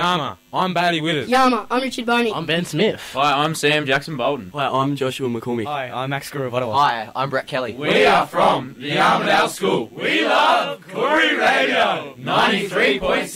Yama, I'm Bailey Withers. Yama, I'm Richard Boney. I'm Ben Smith. Hi, I'm Sam Jackson Bolton. Hi, I'm Joshua McCormick. Hi, I'm Max Guruvadawa. Hi, I'm Brett Kelly. We are from the Armadale School. We love Koori Radio 93.7.